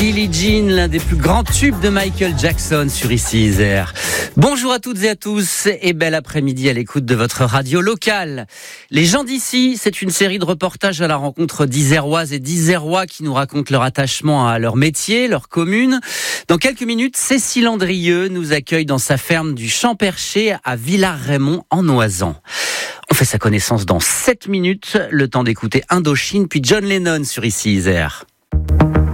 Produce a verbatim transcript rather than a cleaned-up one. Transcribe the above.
Billie Jean, l'un des plus grands tubes de Michael Jackson sur Ici Isère. Bonjour à toutes et à tous et bel après-midi à l'écoute de votre radio locale. Les gens d'ici, c'est une série de reportages à la rencontre d'Iséroises et d'Isérois qui nous racontent leur attachement à leur métier, leur commune. Dans quelques minutes, Cécile Andrieux nous accueille dans sa ferme du Champ-Perché à Villars-Raymond en Oisans. On fait sa connaissance dans sept minutes, le temps d'écouter Indochine puis John Lennon sur Ici Isère.